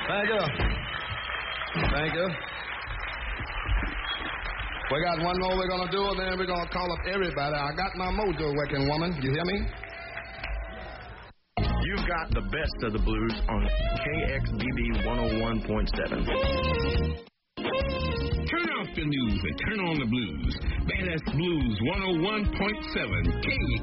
Thank you. Thank you. We got one more we're going to do, and then we're going to call up everybody. I got my mojo working, woman. You hear me? You've got the best of the blues on KXBB 101.7. Turn off the news and turn on the blues. Badass Blues 101.7 KXBB.